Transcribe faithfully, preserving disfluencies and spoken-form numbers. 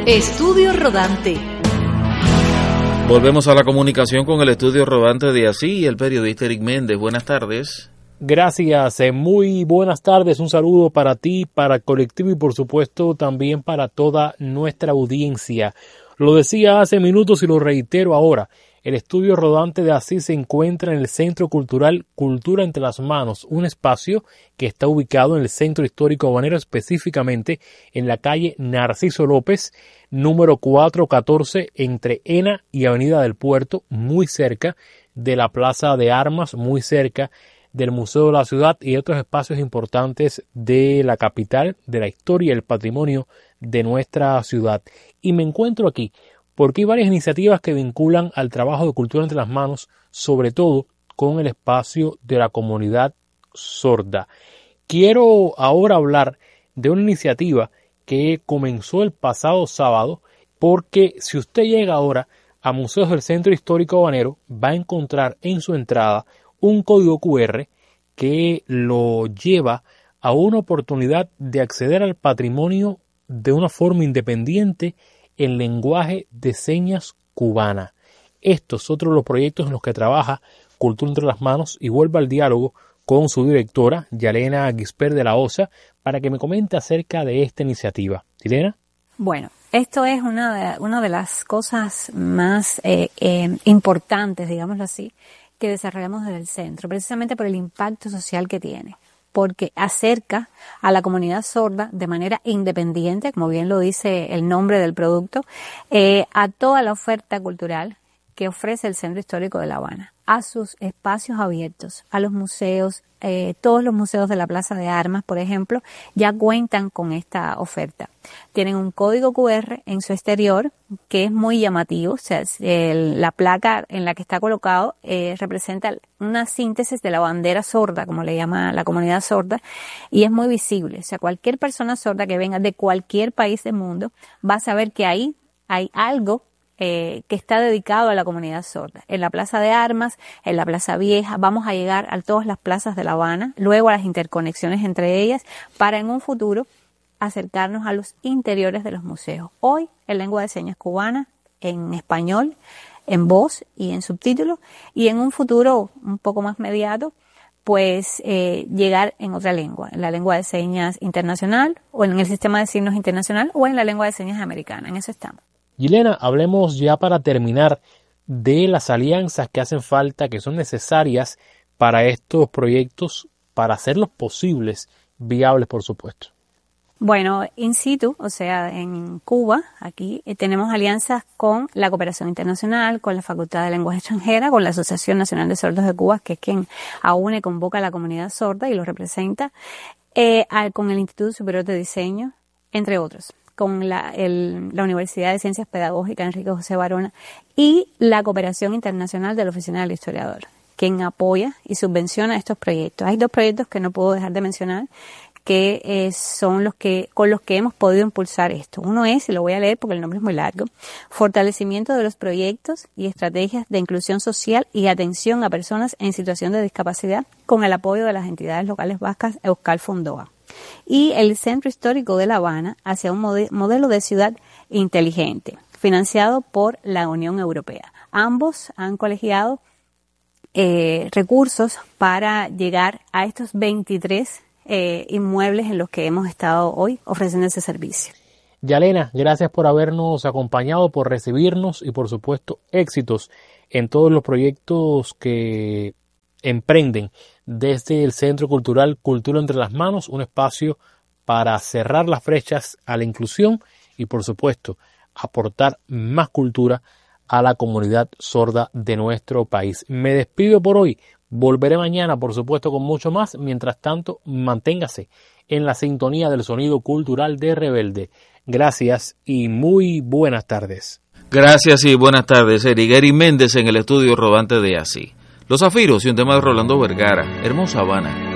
Estudio Rodante. Volvemos a la comunicación con el Estudio Rodante de Así y el periodista Eric Méndez. Buenas tardes. Gracias, muy buenas tardes. Un saludo para ti, para el colectivo y por supuesto también para toda nuestra audiencia. Lo decía hace minutos y lo reitero ahora. El Estudio Rodante de Así se encuentra en el Centro Cultural Cultura entre las Manos, un espacio que está ubicado en el Centro Histórico Habanero, específicamente en la calle Narciso López, número cuatrocientos catorce, entre Ena y Avenida del Puerto, muy cerca de la Plaza de Armas, muy cerca del Museo de la Ciudad y otros espacios importantes de la capital, de la historia y el patrimonio de nuestra ciudad. Y me encuentro aquí porque hay varias iniciativas que vinculan al trabajo de Cultura entre las Manos, sobre todo con el espacio de la comunidad sorda. Quiero ahora hablar de una iniciativa que comenzó el pasado sábado, porque si usted llega ahora a Museos del Centro Histórico Habanero, va a encontrar en su entrada un código cu erre que lo lleva a una oportunidad de acceder al patrimonio de una forma independiente en lenguaje de señas cubana. Estos son otros los proyectos en los que trabaja Cultura entre las Manos y vuelvo al diálogo con su directora, Yalena Guisper de la Osa, para que me comente acerca de esta iniciativa. ¿Yalena? Bueno, esto es una de, una de las cosas más eh, eh, importantes, digámoslo así, que desarrollamos desde el centro, precisamente por el impacto social que tiene, porque acerca a la comunidad sorda de manera independiente, como bien lo dice el nombre del producto, eh, a toda la oferta cultural que ofrece el Centro Histórico de La Habana, a sus espacios abiertos, a los museos, eh, todos los museos de la Plaza de Armas, por ejemplo, ya cuentan con esta oferta. Tienen un código cu erre en su exterior que es muy llamativo, o sea, el, la placa en la que está colocado eh, representa una síntesis de la bandera sorda, como le llama la comunidad sorda, y es muy visible. O sea, cualquier persona sorda que venga de cualquier país del mundo va a saber que ahí hay algo Eh, que está dedicado a la comunidad sorda. En la Plaza de Armas, en la Plaza Vieja, vamos a llegar a todas las plazas de La Habana, luego a las interconexiones entre ellas, para en un futuro acercarnos a los interiores de los museos. Hoy, en lengua de señas cubana, en español, en voz y en subtítulos, y en un futuro un poco más mediato, pues eh, llegar en otra lengua, en la lengua de señas internacional, o en el sistema de signos internacional, o en la lengua de señas americana. En eso estamos. Yelena, hablemos ya para terminar de las alianzas que hacen falta, que son necesarias para estos proyectos, para hacerlos posibles, viables, por supuesto. Bueno, in situ, o sea, en Cuba, aquí eh, tenemos alianzas con la Cooperación Internacional, con la Facultad de Lenguas Extranjeras, con la Asociación Nacional de Sordos de Cuba, que es quien aúne, convoca a la comunidad sorda y los representa, eh, al, con el Instituto Superior de Diseño, entre otros, con la, el, la Universidad de Ciencias Pedagógicas Enrique José Barona y la Cooperación Internacional de la Oficina del Historiador, quien apoya y subvenciona estos proyectos. Hay dos proyectos que no puedo dejar de mencionar, que eh, son los que con los que hemos podido impulsar esto. Uno es, y lo voy a leer porque el nombre es muy largo, fortalecimiento de los proyectos y estrategias de inclusión social y atención a personas en situación de discapacidad con el apoyo de las entidades locales vascas Euskal Fondoa. Y el Centro Histórico de La Habana hacia un mode- modelo de ciudad inteligente, financiado por la Unión Europea. Ambos han colegiado eh, recursos para llegar a estos veintitrés eh, inmuebles en los que hemos estado hoy ofreciendo ese servicio. Yalena, gracias por habernos acompañado, por recibirnos y por supuesto éxitos en todos los proyectos que emprenden desde el Centro Cultural Cultura entre las Manos, un espacio para cerrar las brechas a la inclusión y por supuesto aportar más cultura a la comunidad sorda de nuestro país. Me despido por hoy, volveré mañana por supuesto con mucho más, mientras tanto manténgase en la sintonía del sonido cultural de Rebelde. Gracias y muy buenas tardes. Gracias y buenas tardes, Eric. Eric Méndez en el Estudio Rodante de Así. Los Zafiros y un tema de Rolando Vergara, Hermosa Habana.